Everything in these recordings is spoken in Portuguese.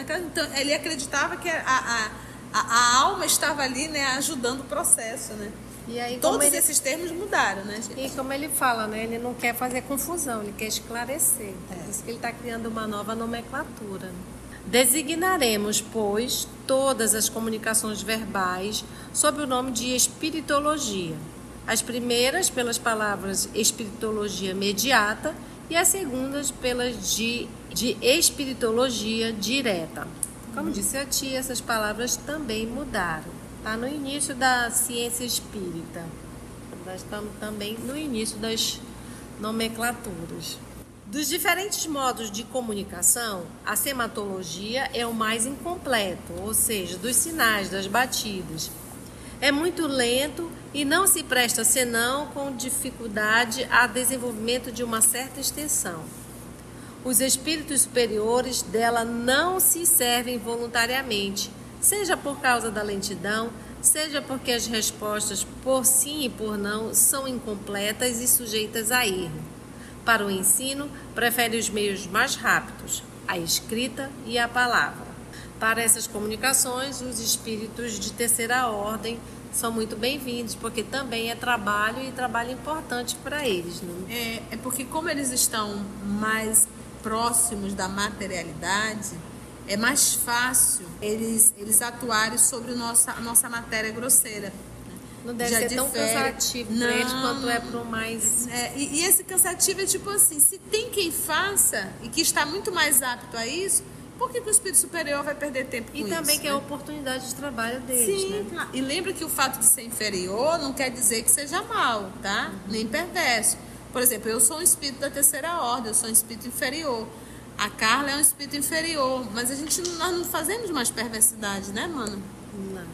Então, ele acreditava que a alma estava ali, né, ajudando o processo, né? E aí, todos esses termos mudaram, né, gente? E como ele fala, né, ele não quer fazer confusão, ele quer esclarecer. Por isso que ele está criando uma nova nomenclatura. Designaremos, pois, todas as comunicações verbais sob o nome de espiritologia. As primeiras pelas palavras espiritologia imediata e as segundas pelas de espiritologia direta. Como disse a tia, essas palavras também mudaram. Está no início da ciência espírita. Nós estamos também no início das nomenclaturas. Dos diferentes modos de comunicação, a sematologia é o mais incompleto, ou seja, dos sinais, das batidas. É muito lento e não se presta senão com dificuldade a desenvolvimento de uma certa extensão. Os espíritos superiores dela não se servem voluntariamente, seja por causa da lentidão, seja porque as respostas por sim e por não são incompletas e sujeitas a erro. Para o ensino, prefere os meios mais rápidos, a escrita e a palavra. Para essas comunicações, os espíritos de terceira ordem são muito bem-vindos, porque também é trabalho e trabalho importante para eles. Né? É porque como eles estão mais próximos da materialidade, é mais fácil eles atuarem sobre a nossa matéria grosseira. Não deve ser tão cansativo para eles quanto é para o mais... E esse cansativo é tipo assim, se tem quem faça e que está muito mais apto a isso, por que o espírito superior vai perder tempo com isso? E também que é a oportunidade de trabalho deles, sim, né? Claro. E lembra que o fato de ser inferior não quer dizer que seja mal, tá? Nem perverso. Por exemplo, eu sou um espírito da terceira ordem, eu sou um espírito inferior. A Carla é um espírito inferior, mas nós não fazemos mais perversidade, né, mano? Não.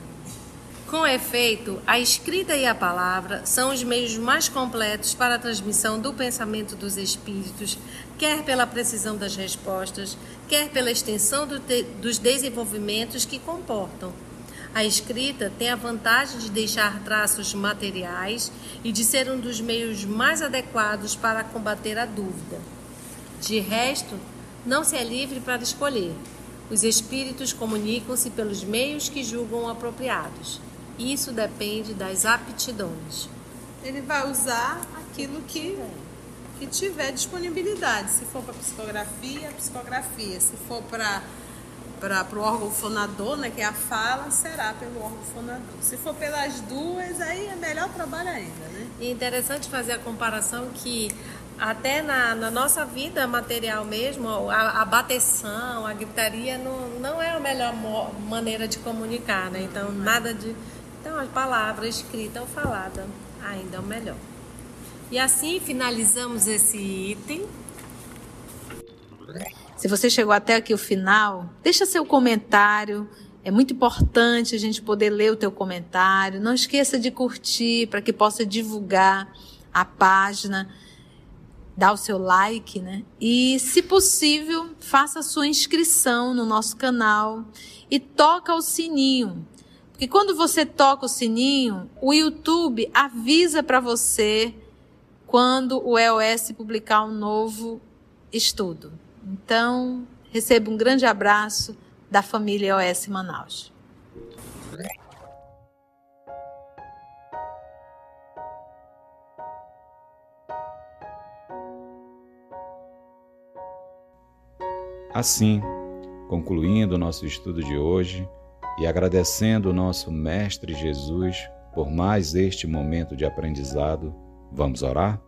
Com efeito, a escrita e a palavra são os meios mais completos para a transmissão do pensamento dos espíritos, quer pela precisão das respostas, quer pela extensão dos desenvolvimentos que comportam. A escrita tem a vantagem de deixar traços materiais e de ser um dos meios mais adequados para combater a dúvida. De resto, não se é livre para escolher. Os espíritos comunicam-se pelos meios que julgam apropriados. Isso depende das aptidões. Ele vai usar aquilo que tiver disponibilidade. Se for para psicografia. Se for para o órgão fonador, né, que é a fala, será pelo órgão fonador. Se for pelas duas, aí é melhor trabalho ainda, né? E é interessante fazer a comparação que até na nossa vida material mesmo, a bateção, a gritaria não é a melhor maneira de comunicar, né? Então, nada de... Então, a palavra escrita ou falada ainda é o melhor. E assim finalizamos esse item. Se você chegou até aqui o final, deixa seu comentário. É muito importante a gente poder ler o teu comentário. Não esqueça de curtir para que possa divulgar a página. Dá o seu like, né? E, se possível, faça a sua inscrição no nosso canal e toca o sininho. Porque quando você toca o sininho, o YouTube avisa para você quando o EOS publicar um novo estudo. Então, receba um grande abraço da família EOS Manaus. Assim, concluindo o nosso estudo de hoje e agradecendo o nosso Mestre Jesus por mais este momento de aprendizado, vamos orar?